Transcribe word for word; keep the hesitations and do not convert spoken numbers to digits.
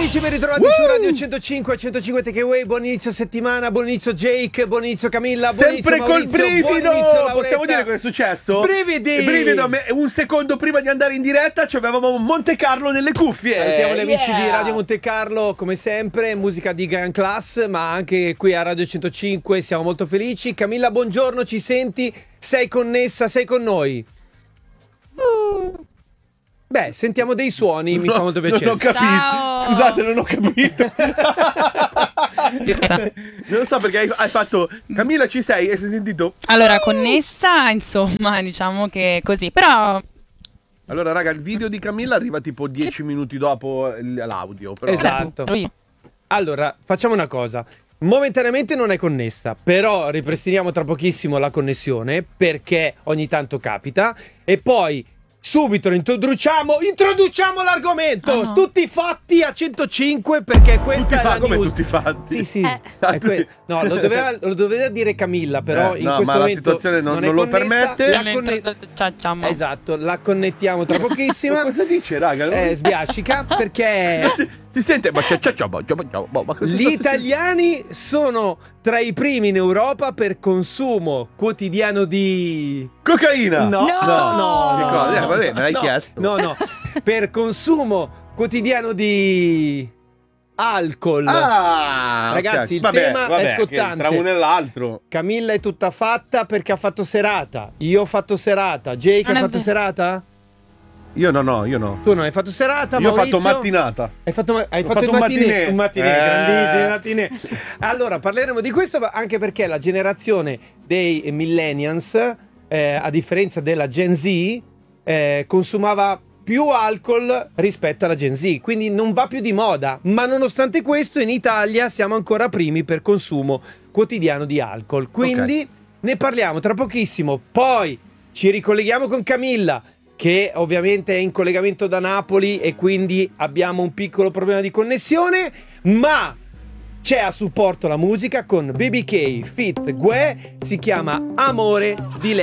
amici, ben ritrovati uh! su Radio centocinque, centocinque Takeaway. Buon inizio settimana, buon inizio Jake, buon inizio Camilla, buon Sempre inizio Maurizio, col brivido! buon inizio Possiamo dire cosa è successo? Brividi! Brivido, un secondo prima di andare in diretta ci avevamo un Monte Carlo nelle cuffie. Salutiamo gli amici yeah! di Radio Monte Carlo, come sempre, musica di gran class, ma anche qui a Radio centocinque siamo molto felici. Camilla, buongiorno, ci senti? Sei connessa, sei con noi? Uh. Beh, sentiamo dei suoni, mi no, fa molto piacere. Non ho capito. Ciao. Scusate, non ho capito. Non so perché hai, hai fatto Camilla, ci sei? E si è sentito? Allora, connessa, insomma, diciamo che così, però... Allora, raga, il video di Camilla arriva tipo dieci minuti dopo l'audio. Però... Esatto. Allora, facciamo una cosa. Momentaneamente non è connessa, però ripristiniamo tra pochissimo la connessione, perché ogni tanto capita. E poi... subito introduciamo introduciamo l'argomento. Oh no. Tutti fatti a centocinque, perché questa tutti è fa- la come news. tutti fatti? Sì, sì. Eh. È que- no, lo doveva, lo doveva dire Camilla, però Eh, in no, questo ma la momento situazione non- non, è non lo connessa. permette. La conne- esatto, la connettiamo tra pochissimo. Ma cosa dice, raga? Eh, sbiascica, perché si, si sente ma c'è, c'è, c'è, ma, c'è, ma, ma cosa gli sta- italiani sono tra i primi in Europa per consumo quotidiano di cocaina. No, No. no, no, Che no, cosa? Eh, no, vabbè, me l'hai no, chiesto. No, no, per consumo quotidiano di alcol. Ah, Ragazzi, ok. il Vabbè, tema vabbè, è che scottante. tra uno e l'altro. Camilla è tutta fatta perché ha fatto serata. Io ho fatto serata. Jake Non ha è fatto vero. serata? Io no, no, io no. Tu non hai fatto serata, Io ho Maurizio? fatto mattinata. Hai fatto, ma- hai Ho fatto, fatto il un mattinè, mattinè. un mattinè, Eh. grandissimo mattinè. Allora, parleremo di questo anche perché la generazione dei millennials, eh, a differenza della Gen Z, eh, consumava più alcol rispetto alla Gen Z, quindi non va più di moda. Ma nonostante questo, in Italia siamo ancora primi per consumo quotidiano di alcol. Quindi Ok. ne parliamo tra pochissimo. Poi ci ricolleghiamo con Camilla, che ovviamente è in collegamento da Napoli e quindi abbiamo un piccolo problema di connessione, ma c'è a supporto la musica con B B K feat. Gue, si chiama Amore di lei.